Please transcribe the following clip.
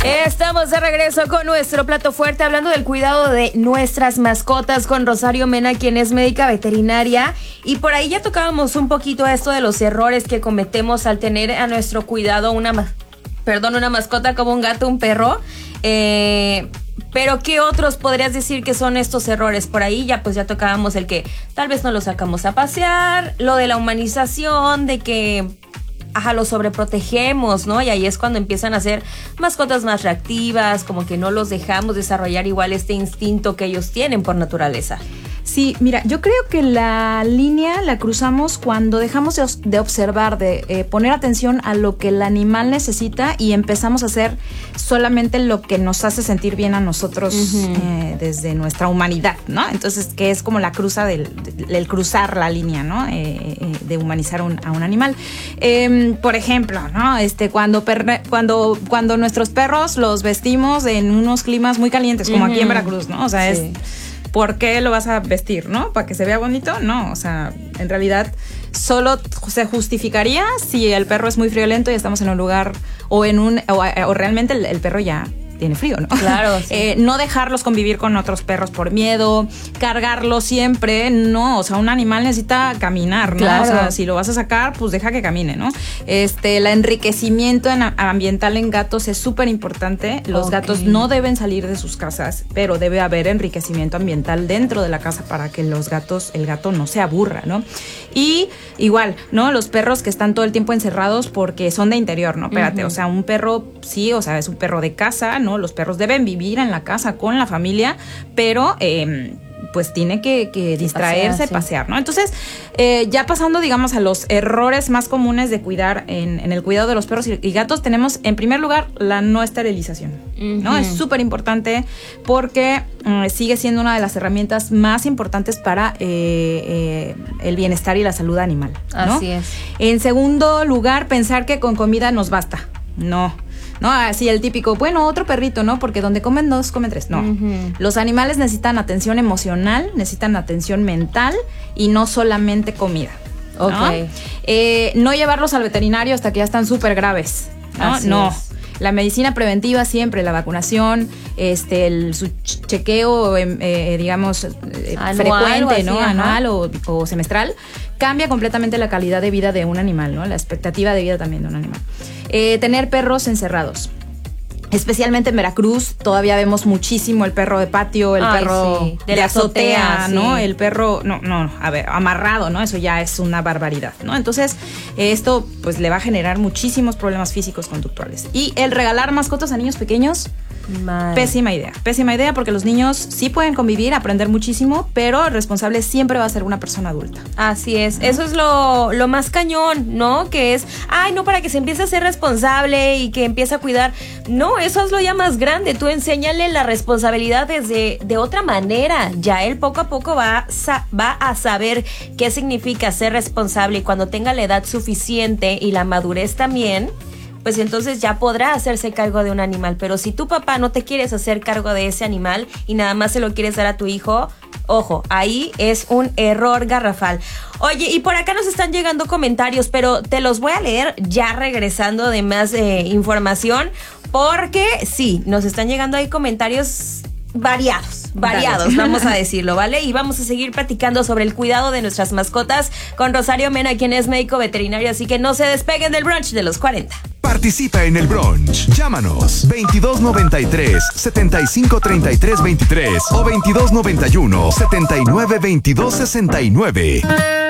Estamos de regreso con nuestro plato fuerte, hablando del cuidado de nuestras mascotas con Rosario Mena, quien es médica veterinaria. Y por ahí ya tocábamos un poquito esto de los errores que cometemos al tener a nuestro cuidado una mascota como un gato, un perro. Pero ¿qué otros podrías decir que son estos errores? Por ahí ya tocábamos el que tal vez no lo sacamos a pasear, lo de la humanización, de que lo sobreprotegemos, ¿no? Y ahí es cuando empiezan a ser mascotas más reactivas, como que no los dejamos desarrollar igual este instinto que ellos tienen por naturaleza. Sí, mira, yo creo que la línea la cruzamos cuando dejamos de observar, de poner atención a lo que el animal necesita y empezamos a hacer solamente lo que nos hace sentir bien a nosotros desde nuestra humanidad, ¿no? Entonces, que es como la cruza del cruzar la línea, ¿no? De humanizar a un animal. Por ejemplo, ¿no? Cuando nuestros perros los vestimos en unos climas muy calientes, como aquí en Veracruz, ¿no? O sea, sí. ¿Por qué lo vas a vestir, no? ¿Para que se vea bonito? No, o sea, en realidad solo se justificaría si el perro es muy friolento y estamos en un lugar o realmente el perro ya tiene frío, ¿no? Claro, sí. No dejarlos convivir con otros perros por miedo, cargarlos siempre, no, o sea, un animal necesita caminar, ¿no? Claro. O sea, si lo vas a sacar, pues deja que camine, ¿no? El enriquecimiento ambiental en gatos es súper importante. Los gatos no deben salir de sus casas, pero debe haber enriquecimiento ambiental dentro de la casa para que el gato no se aburra, ¿no? Y igual, ¿no? Los perros que están todo el tiempo encerrados porque son de interior, ¿no? Espérate, o sea, un perro, sí, o sea, es un perro de casa, ¿no? Los perros deben vivir en la casa con la familia, pero pues tiene que distraerse, pasear, ¿no? Entonces, ya pasando, digamos, a los errores más comunes de cuidar en el cuidado de los perros y gatos, tenemos, en primer lugar, la no esterilización, ¿no? Es súper importante porque sigue siendo una de las herramientas más importantes para el bienestar y la salud animal, ¿no? Así es. En segundo lugar, pensar que con comida nos basta. No, así el típico, bueno, otro perrito, ¿no? Porque donde comen dos, comen tres. No. Los animales necesitan atención emocional, necesitan atención mental y no solamente comida, ¿no? No llevarlos al veterinario hasta que ya están súper graves, ¿no? Así no. Es. La medicina preventiva siempre, la vacunación, su chequeo, digamos, frecuente, ¿no? Anual o semestral, cambia completamente la calidad de vida de un animal, ¿no? La expectativa de vida también de un animal. Tener perros encerrados. Especialmente en Veracruz todavía vemos muchísimo el perro de patio, el perro de azotea, ¿no? Sí. El perro, amarrado, ¿no? Eso ya es una barbaridad, ¿no? Entonces, esto pues le va a generar muchísimos problemas físicos conductuales. Y el regalar mascotas a niños pequeños, pésima idea porque los niños sí pueden convivir, aprender muchísimo, pero el responsable siempre va a ser una persona adulta. Así es, ¿no? Eso es lo más cañón, ¿no? Que es, para que se empiece a ser responsable y que empiece a cuidar. No, eso hazlo ya más grande, tú enséñale la responsabilidad de otra manera. Ya él poco a poco va a saber qué significa ser responsable, y cuando tenga la edad suficiente y la madurez también, pues entonces ya podrá hacerse cargo de un animal. Pero si tu papá no te quieres hacer cargo de ese animal y nada más se lo quieres dar a tu hijo, ojo, ahí es un error garrafal. Oye, y por acá nos están llegando comentarios, pero te los voy a leer ya regresando de más información, porque sí, nos están llegando ahí comentarios variados, vamos a decirlo, ¿vale? Y vamos a seguir platicando sobre el cuidado de nuestras mascotas con Rosario Mena, quien es médico veterinario, así que no se despeguen del brunch de los 40. Participa en el brunch. Llámanos 2293-7533-23 o 2291-792269.